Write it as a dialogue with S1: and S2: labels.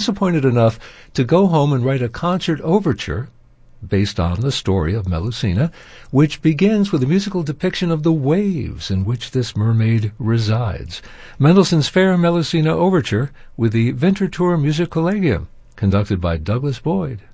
S1: disappointed enough to go home and write a concert overture based on the story of Melusina, which begins with a musical depiction of the waves in which this mermaid resides. Mendelssohn's Fair Melusina Overture with the Winterthur Musikkollegium, conducted by Douglas Boyd.